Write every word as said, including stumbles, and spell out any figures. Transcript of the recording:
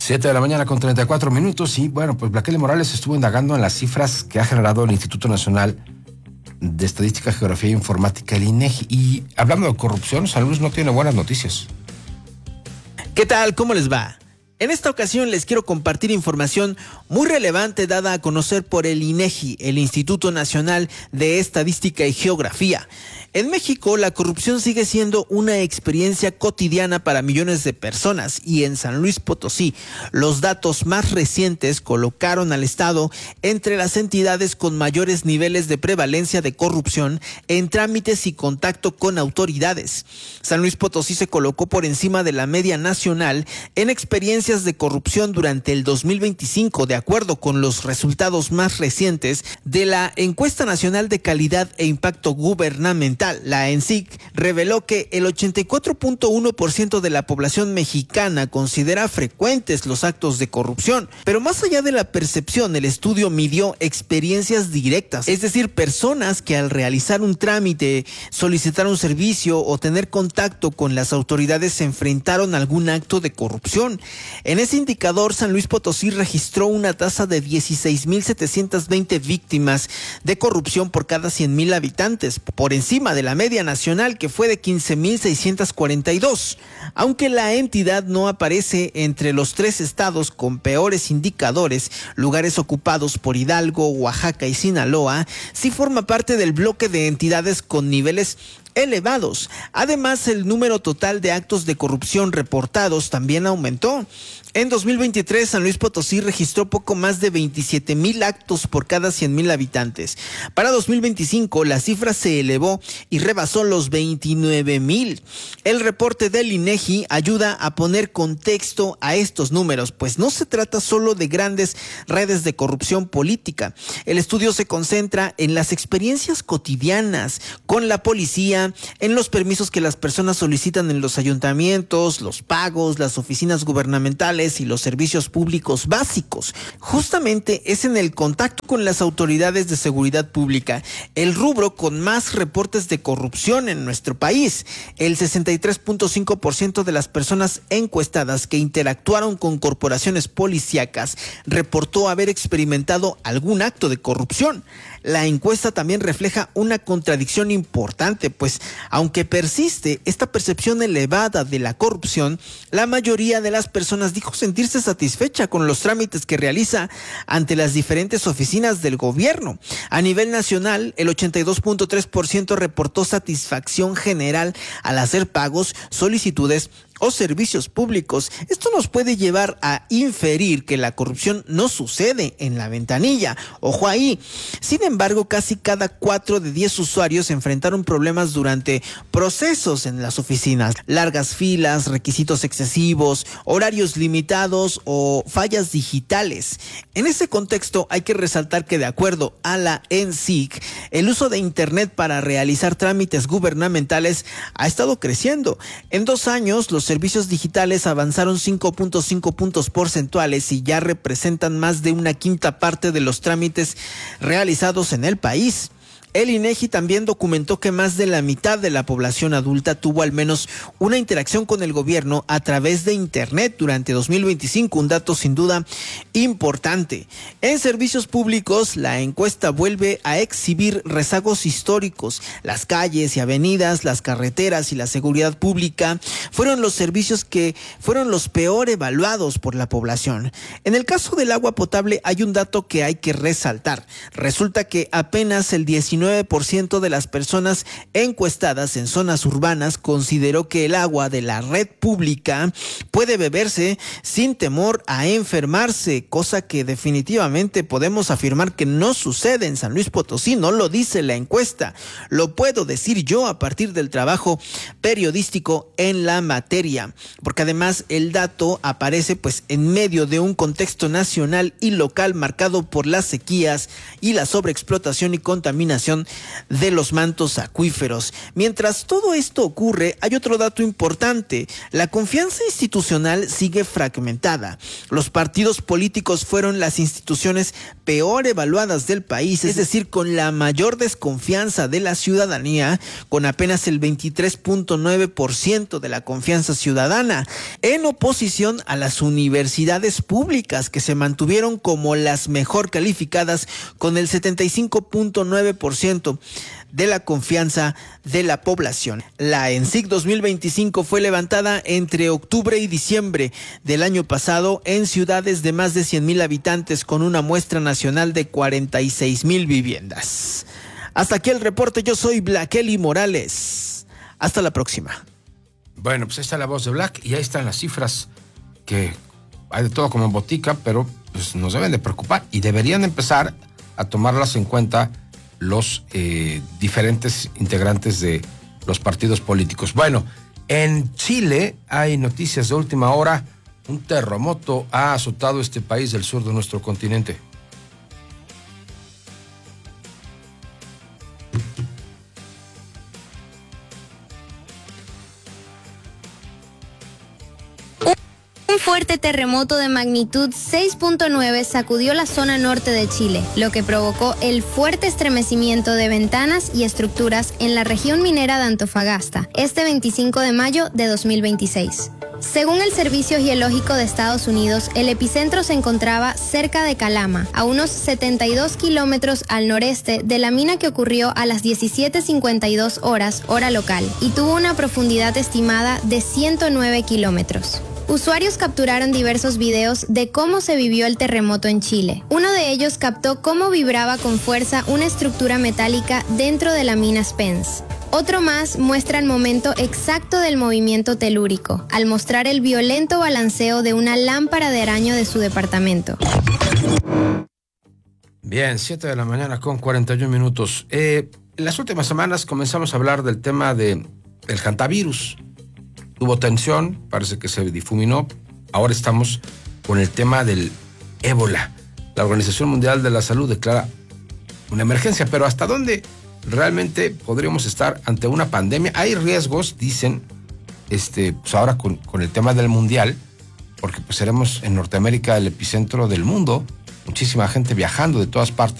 Siete de la mañana con treinta y cuatro minutos y bueno, pues Blaqueley Morales estuvo indagando en las cifras que ha generado el Instituto Nacional de Estadística, Geografía e Informática, el INEGI. Y hablando de corrupción, San Luis no tiene buenas noticias. ¿Qué tal? ¿Cómo les va? En esta ocasión les quiero compartir información muy relevante dada a conocer por el INEGI, el Instituto Nacional de Estadística y Geografía. En México, la corrupción sigue siendo una experiencia cotidiana para millones de personas y en San Luis Potosí, los datos más recientes colocaron al Estado entre las entidades con mayores niveles de prevalencia de corrupción en trámites y contacto con autoridades. San Luis Potosí se colocó por encima de la media nacional en experiencias de corrupción durante el dos mil veinticinco, de acuerdo con los resultados más recientes de la Encuesta Nacional de Calidad e Impacto Gubernamental. La ENSIC reveló que el ochenta y cuatro punto uno por ciento de la población mexicana considera frecuentes los actos de corrupción, pero más allá de la percepción, el estudio midió experiencias directas, es decir, personas que al realizar un trámite, solicitar un servicio o tener contacto con las autoridades se enfrentaron a algún acto de corrupción. En ese indicador, San Luis Potosí registró una tasa de dieciséis mil setecientas veinte víctimas de corrupción por cada cien mil habitantes, por encima de la media nacional que fue de quince mil seiscientos cuarenta y dos. Aunque la entidad no aparece entre los tres estados con peores indicadores, lugares ocupados por Hidalgo, Oaxaca y Sinaloa, sí forma parte del bloque de entidades con niveles elevados. Además, el número total de actos de corrupción reportados también aumentó. En dos mil veintitrés, San Luis Potosí registró poco más de veintisiete mil actos por cada cien mil habitantes. Para dos mil veinticinco, la cifra se elevó y rebasó los veintinueve mil. El reporte del INEGI ayuda a poner contexto a estos números, pues no se trata solo de grandes redes de corrupción política. El estudio se concentra en las experiencias cotidianas con la policía, en los permisos que las personas solicitan en los ayuntamientos, los pagos, las oficinas gubernamentales y los servicios públicos básicos. Justamente es en el contacto con las autoridades de seguridad pública el rubro con más reportes de corrupción en nuestro país. El sesenta y tres punto cinco por ciento de las personas encuestadas que interactuaron con corporaciones policíacas reportó haber experimentado algún acto de corrupción. La encuesta también refleja una contradicción importante, pues aunque persiste esta percepción elevada de la corrupción, la mayoría de las personas dijo sentirse satisfecha con los trámites que realiza ante las diferentes oficinas del gobierno. A nivel nacional, el ochenta y dos punto tres por ciento reportó satisfacción general al hacer pagos, solicitudes o servicios públicos. Esto nos puede llevar a inferir que la corrupción no sucede en la ventanilla. Ojo ahí. Sin embargo, casi cada cuatro de diez usuarios enfrentaron problemas durante procesos en las oficinas. Largas filas, requisitos excesivos, horarios limitados o fallas digitales. En ese contexto hay que resaltar que de acuerdo a la ENSIC, el uso de Internet para realizar trámites gubernamentales ha estado creciendo. En dos años, los servicios digitales avanzaron cinco punto cinco puntos porcentuales y ya representan más de una quinta parte de los trámites realizados en el país. El INEGI también documentó que más de la mitad de la población adulta tuvo al menos una interacción con el gobierno a través de Internet durante dos mil veinticinco, un dato sin duda importante. En servicios públicos, la encuesta vuelve a exhibir rezagos históricos. Las calles y avenidas, las carreteras y la seguridad pública fueron los servicios que fueron los peor evaluados por la población. En el caso del agua potable hay un dato que hay que resaltar. Resulta que apenas el diecinueve por ciento de las personas encuestadas en zonas urbanas consideró que el agua de la red pública puede beberse sin temor a enfermarse, cosa que definitivamente podemos afirmar que no sucede en San Luis Potosí. No lo dice la encuesta, lo puedo decir yo a partir del trabajo periodístico en la materia, porque además el dato aparece pues en medio de un contexto nacional y local marcado por las sequías y la sobreexplotación y contaminación contaminación de los mantos acuíferos. Mientras todo esto ocurre, hay otro dato importante. La confianza institucional sigue fragmentada. Los partidos políticos fueron las instituciones peor evaluadas del país, es decir, con la mayor desconfianza de la ciudadanía, con apenas el veintitrés punto nueve por ciento de la confianza ciudadana, en oposición a las universidades públicas, que se mantuvieron como las mejor calificadas con el setenta y cinco punto nueve por ciento de la confianza de la población. La ENSIC dos mil veinticinco fue levantada entre octubre y diciembre del año pasado en ciudades de más de cien mil habitantes, con una muestra nacional de cuarenta y seis mil viviendas. Hasta aquí el reporte. Yo soy Blaquely Morales. Hasta la próxima. Bueno, pues ahí está la voz de Black y ahí están las cifras, que hay de todo como en botica, pero pues nos deben de preocupar y deberían empezar a tomarlas en cuenta los eh, diferentes integrantes de los partidos políticos. Bueno, en Chile hay noticias de última hora. Un terremoto ha azotado este país del sur de nuestro continente. Un fuerte terremoto de magnitud seis punto nueve sacudió la zona norte de Chile, lo que provocó el fuerte estremecimiento de ventanas y estructuras en la región minera de Antofagasta, este veinticinco de mayo de dos mil veintiséis. Según el Servicio Geológico de Estados Unidos, el epicentro se encontraba cerca de Calama, a unos setenta y dos kilómetros al noreste de la mina, que ocurrió a las diecisiete cincuenta y dos horas, hora local, y tuvo una profundidad estimada de ciento nueve kilómetros. Usuarios capturaron diversos videos de cómo se vivió el terremoto en Chile. Uno de ellos captó cómo vibraba con fuerza una estructura metálica dentro de la mina Spence. Otro más muestra el momento exacto del movimiento telúrico, al mostrar el violento balanceo de una lámpara de araño de su departamento. Bien, siete de la mañana con cuarenta y un minutos. Eh, en las últimas semanas comenzamos a hablar del tema de, del hantavirus. Hubo tensión, parece que se difuminó. Ahora estamos con el tema del ébola. La Organización Mundial de la Salud declara una emergencia, pero ¿hasta dónde realmente podríamos estar ante una pandemia? Hay riesgos, dicen, este, pues ahora con, con el tema del mundial, porque pues seremos en Norteamérica el epicentro del mundo, muchísima gente viajando de todas partes.